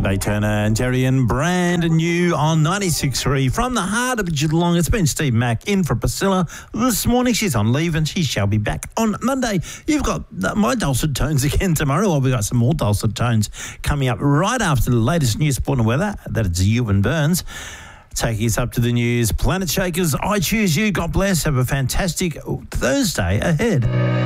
Sunday Turner and Jerry and brand new on 96.3 from the heart of Geelong. It's been Steve Mack in for Priscilla this morning. She's on leave and she shall be back on Monday. You've got my dulcet tones again tomorrow. Well, we've got some more dulcet tones coming up right after the latest news, sport and weather. That is Ewan Burns. Taking us up to the news. Planet Shakers, I choose you. God bless. Have a fantastic Thursday ahead.